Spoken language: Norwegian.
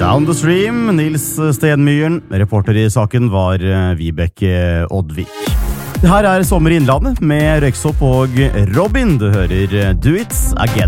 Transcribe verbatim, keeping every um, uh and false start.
Down the Stream, Nils Stenmyren. Reporter i saken var Vibeke Oddvik. Her er Sommer i Innlandet med Røyksopp og Robin. Du hører Do It Again.